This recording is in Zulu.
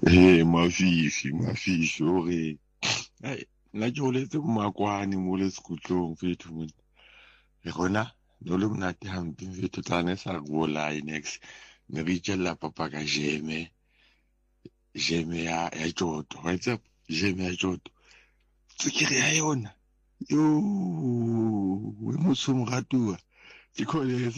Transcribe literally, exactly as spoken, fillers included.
He mafifi mafifi hore ai nna ke holetse Makwane mo le sekutlong fethu mona re gona no le monate hampe fethu tsane sa go Linex ne re itjella papa ka jeme jeme ya ya joto wa itse jeme ya joto tsikere ya yona yo we motho moratuwa ke khole